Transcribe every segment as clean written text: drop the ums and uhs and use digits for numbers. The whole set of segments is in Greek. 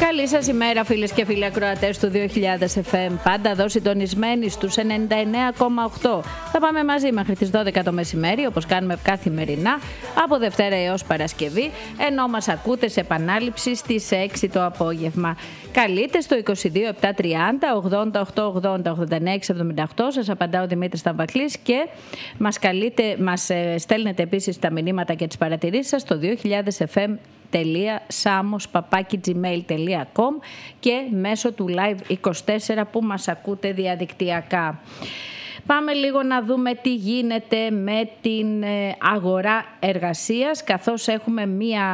Καλή σας ημέρα, φίλες και φίλοι ακροατές του 2000 FM. Πάντα εδώ συντονισμένοι στους 99,8. Θα πάμε μαζί μέχρι τις 12 το μεσημέρι, όπως κάνουμε καθημερινά, από Δευτέρα έως Παρασκευή, ενώ μας ακούτε σε επανάληψη στις 6 το απόγευμα. Καλείτε στο 22 730 88 80 89 78. Σας απαντά ο Δημήτρης Σταυακλής και μας στέλνετε επίσης τα μηνύματα και τις παρατηρήσεις σας στο 2000fm.samos@gmail.com και μέσω του Live24 που μας ακούτε διαδικτυακά. Πάμε λίγο να δούμε τι γίνεται με την αγορά εργασίας, καθώς έχουμε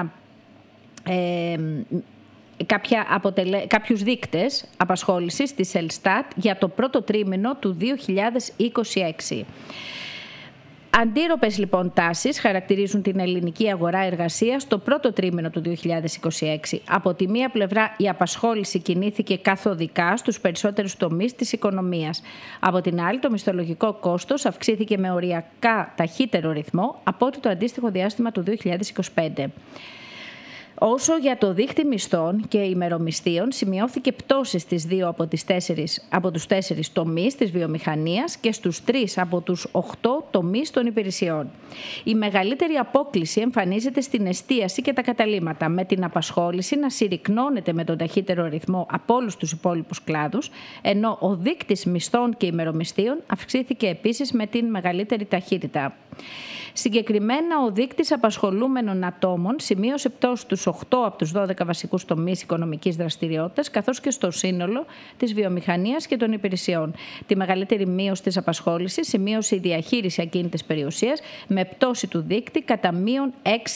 κάποιους δείκτες απασχόλησης της Ελστάτ για το πρώτο τρίμηνο του 2026. Αντίρροπες λοιπόν τάσεις χαρακτηρίζουν την ελληνική αγορά εργασίας το πρώτο τρίμηνο του 2026. Από τη μία πλευρά η απασχόληση κινήθηκε καθοδικά στους περισσότερους τομείς της οικονομίας. Από την άλλη το μισθολογικό κόστος αυξήθηκε με οριακά ταχύτερο ρυθμό από ό,τι το αντίστοιχο διάστημα του 2025. Όσο για το δείκτη μισθών και ημερομισθείων, σημειώθηκε πτώση στις 2 από τους 4 τομείς της βιομηχανίας και στους 3 από τους 8 τομείς των υπηρεσιών. Η μεγαλύτερη απόκλιση εμφανίζεται στην εστίαση και τα καταλύματα, με την απασχόληση να συρρικνώνεται με τον ταχύτερο ρυθμό από όλους τους υπόλοιπους κλάδους, ενώ ο δείκτης μισθών και ημερομισθείων αυξήθηκε επίσης με την μεγαλύτερη ταχύτητα. Συγκεκριμένα, ο δείκτης απασχολούμενων ατόμων σημείωσε πτώση στους 8 από τους 12 βασικούς τομείς οικονομικής δραστηριότητας, καθώς και στο σύνολο της βιομηχανίας και των υπηρεσιών. Τη μεγαλύτερη μείωση της απασχόλησης σημείωσε η διαχείριση ακίνητης περιουσίας, με πτώση του δείκτη κατά μείον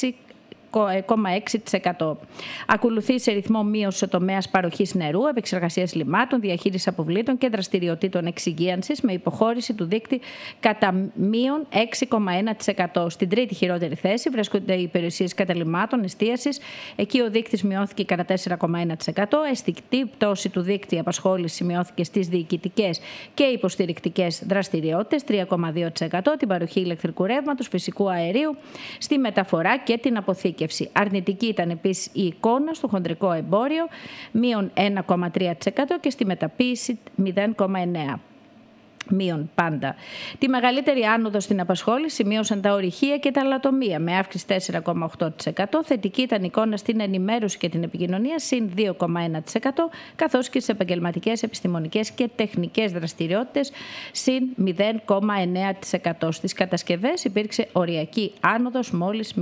6,6%. Ακολουθεί σε ρυθμό μείωση ο τομέας παροχής νερού, επεξεργασίας λιμάτων, διαχείρισης αποβλήτων και δραστηριοτήτων εξυγίανσης, με υποχώρηση του δείκτη κατά μείον 6,1%. Στην τρίτη χειρότερη θέση βρίσκονται οι υπηρεσίες καταλυμάτων, εστίασης. Εκεί ο δείκτης μειώθηκε κατά 4,1%. Αισθητή πτώση του δείκτη απασχόληση σημειώθηκε στις διοικητικές και υποστηρικτικές δραστηριότητες, 3,2%. Την παροχή ηλεκτρικού ρεύματος, φυσικού αερίου, στη μεταφορά και την αποθήκευση. Αρνητική ήταν επίσης η εικόνα στο χοντρικό εμπόριο, μείον 1,3% και στη μεταποίηση 0,9%. Μείον πάντα. Τη μεγαλύτερη άνοδο στην απασχόληση σημείωσαν τα ορυχεία και τα λατομεία με αύξηση 4,8%. Θετική ήταν η εικόνα στην ενημέρωση και την επικοινωνία, συν 2,1%, καθώς και σε επαγγελματικές, επιστημονικές και τεχνικές δραστηριότητες, συν 0,9%. Στις κατασκευές υπήρξε οριακή άνοδος μόλις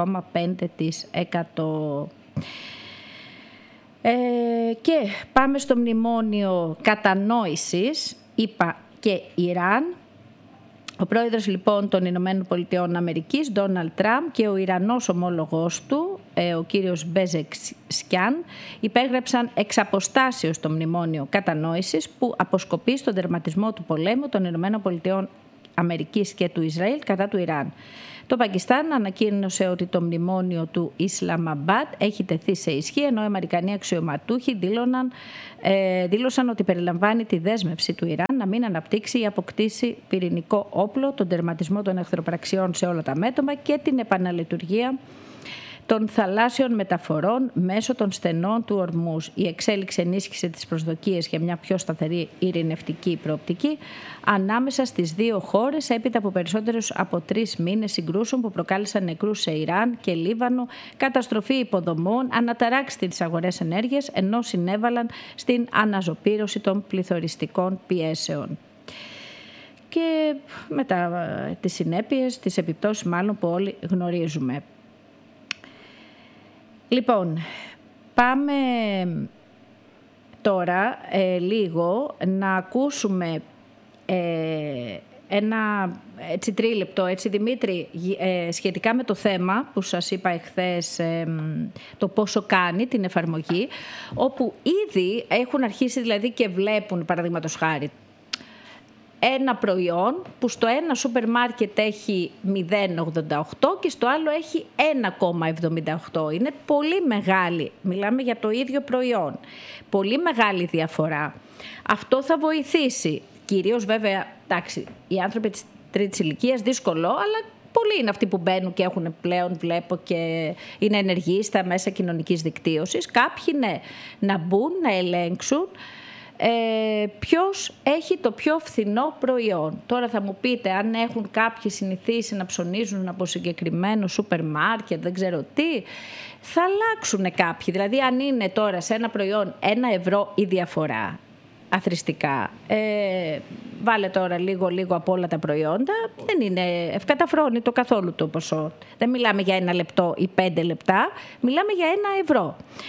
0,5%. Και πάμε στο μνημόνιο κατανόησης, είπα, και Ιράν. Ο πρόεδρος λοιπόν των Ηνωμένων Πολιτειών Αμερικής, Ντόναλντ Τραμπ, και ο Ιρανός ομόλογός του, ο κύριος Πεζεσκιάν, υπέγραψαν εξ αποστάσεως το μνημόνιο κατανόησης που αποσκοπεί στον τερματισμό του πολέμου των Ηνωμένων Πολιτειών Αμερικής και του Ισραήλ κατά του Ιράν. Το Πακιστάν ανακοίνωσε ότι το μνημόνιο του Ισλαμαμπάντ έχει τεθεί σε ισχύ, ενώ οι Αμερικανοί αξιωματούχοι δήλωσαν ότι περιλαμβάνει τη δέσμευση του Ιράν να μην αναπτύξει ή αποκτήσει πυρηνικό όπλο, τον τερματισμό των εχθροπραξιών σε όλα τα μέτωπα και την επαναλειτουργία των θαλάσσιων μεταφορών μέσω των στενών του Ορμούζ. Η εξέλιξη ενίσχυσε τις προσδοκίες για μια πιο σταθερή ειρηνευτική προοπτική ανάμεσα στις δύο χώρες, έπειτα από περισσότερους από 3 μήνες συγκρούσεων που προκάλεσαν νεκρούς σε Ιράν και Λίβανο, καταστροφή υποδομών, αναταράξει τις αγορές ενέργειας, ενώ συνέβαλαν στην αναζωπήρωση των πληθωριστικών πιέσεων. Και μετά τις συνέπειες, τις επιπτώσεις μάλλον που όλοι γνωρίζουμε. Λοιπόν, πάμε τώρα λίγο να ακούσουμε ένα τρίλεπτο, Δημήτρη, σχετικά με το θέμα που σας είπα εχθές, το πόσο κάνει την εφαρμογή, όπου ήδη έχουν αρχίσει δηλαδή και βλέπουν, παραδείγματος χάρη, ένα προϊόν που στο ένα σούπερ μάρκετ έχει 0,88 και στο άλλο έχει 1,78. Είναι πολύ μεγάλη, μιλάμε για το ίδιο προϊόν, πολύ μεγάλη διαφορά. Αυτό θα βοηθήσει, κυρίως βέβαια, εντάξει, οι άνθρωποι της τρίτης ηλικίας δύσκολο, αλλά πολλοί είναι αυτοί που μπαίνουν και έχουν πλέον, βλέπω, και είναι ενεργοί στα μέσα κοινωνικής δικτύωσης. Κάποιοι ναι, να μπουν, να ελέγξουν ποιος έχει το πιο φθηνό προϊόν. Τώρα θα μου πείτε, αν έχουν κάποιοι συνηθίσει να ψωνίζουν από συγκεκριμένο σούπερ μάρκετ, δεν ξέρω τι, θα αλλάξουν κάποιοι. Δηλαδή αν είναι τώρα σε ένα προϊόν 1 ευρώ η διαφορά, αθροιστικά, βάλε τώρα λίγο από όλα τα προϊόντα, δεν είναι ευκαταφρόνητο καθόλου το ποσό. Δεν μιλάμε για 1 λεπτό ή 5 λεπτά, μιλάμε για 1 ευρώ.